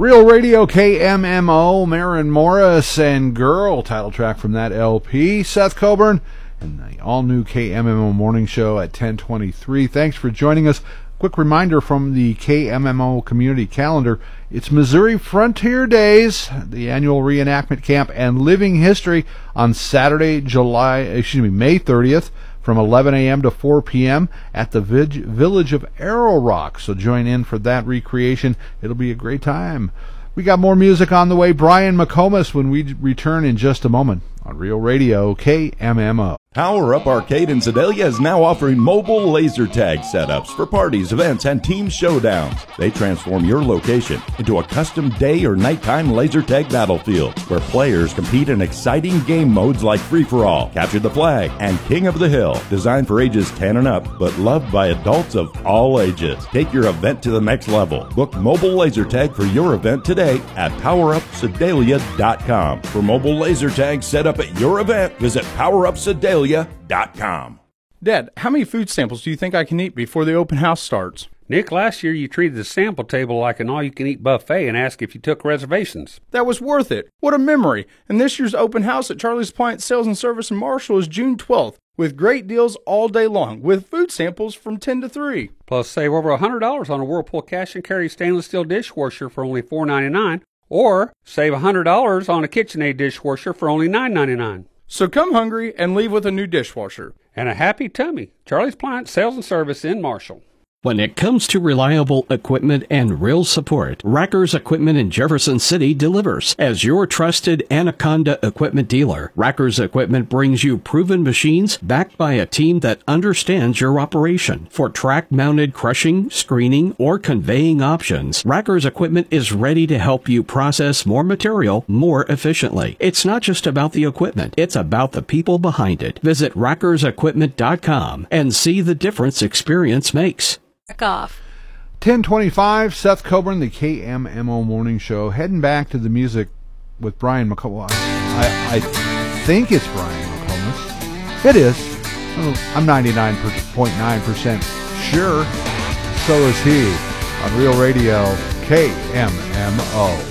Real Radio KMMO, Maren Morris and Girl, title track from that LP. Seth Coburn and the all-new KMMO Morning Show at 10:23. Thanks for joining us. Quick reminder from the KMMO community calendar. It's Missouri Frontier Days, the annual reenactment camp and living history on Saturday, May 30th from 11 a.m. to 4 p.m. at the village of Arrow Rock. So join in for that recreation. It'll be a great time. We got more music on the way. Brian McComas when we return in just a moment on Real Radio KMMO. Power Up Arcade in Sedalia is now offering mobile laser tag setups for parties, events, and team showdowns. They transform your location into a custom day or nighttime laser tag battlefield where players compete in exciting game modes like Free-for-All, Capture the Flag, and King of the Hill. Designed for ages 10 and up, but loved by adults of all ages. Take your event to the next level. Book mobile laser tag for your event today at PowerUpSedalia.com. For mobile laser tag set up at your event, visit PowerUpSedalia.com. Dad, how many food samples do you think I can eat before the open house starts? Nick, last year you treated the sample table like an all-you-can-eat buffet and asked if you took reservations. That was worth it. What a memory. And this year's open house at Charlie's Appliance Sales and Service in Marshall is June 12th, with great deals all day long, with food samples from 10 to 3. Plus, save over $100 on a Whirlpool cash and carry stainless steel dishwasher for only $4.99, or save $100 on a KitchenAid dishwasher for only $9.99. So come hungry and leave with a new dishwasher. And a happy tummy. Charlie's Appliance Sales and Service in Marshall. When it comes to reliable equipment and real support, Rackers Equipment in Jefferson City delivers. As your trusted Anaconda equipment dealer, Rackers Equipment brings you proven machines backed by a team that understands your operation. For track-mounted crushing, screening, or conveying options, Rackers Equipment is ready to help you process more material more efficiently. It's not just about the equipment, it's about the people behind it. Visit rackersequipment.com and see the difference experience makes. Off. 10:25, Seth Coburn, the KMMO Morning Show. Heading back to the music with Brian McComas. I think it's Brian McComas. It is. I'm 99.9% sure. So is he on Real Radio KMMO.